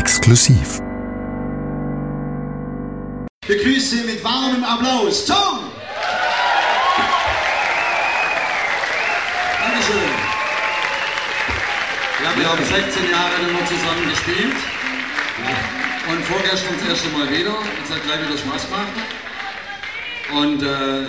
exklusiv. Begrüße mit warmem Applaus Tom! Dankeschön. Ja, wir haben 16 Jahre immer zusammen gespielt und vorgestern das erste Mal wieder. Jetzt hat gleich wieder Spaß gemacht. Und